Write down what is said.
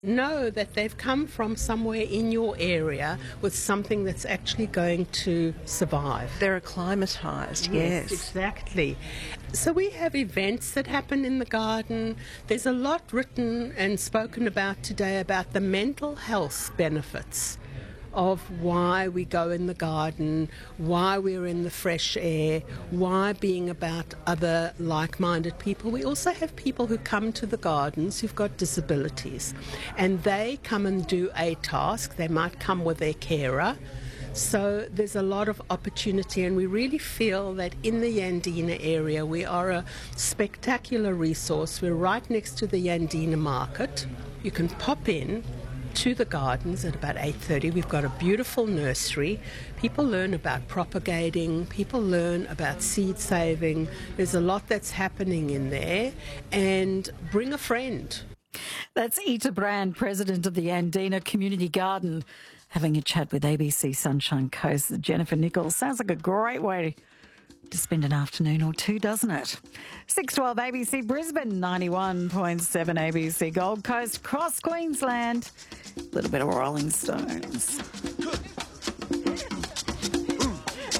Know that they've come from somewhere in your area with something that's actually going to survive. They're acclimatised, yes. Exactly. So we have events that happen in the garden. There's a lot written and spoken about today about the mental health benefits of why we go in the garden, why we're in the fresh air, why being about other like-minded people. We also have people who come to the gardens who've got disabilities, and they come and do a task. They might come with their carer. So there's a lot of opportunity, and we really feel that in the Yandina area we are a spectacular resource. We're right next to the Yandina market. You can pop in to the gardens at about 8:30. We've got a beautiful nursery. People learn about propagating, people learn about seed saving. There's a lot that's happening in there, and bring a friend. That's Ita Brand, President of the Yandina Community Garden, having a chat with ABC Sunshine Coast. Jennifer Nichols. Sounds like a great way to spend an afternoon or two, doesn't it? 612 ABC Brisbane, 91.7 ABC Gold Coast, across Queensland. A little bit of Rolling Stones.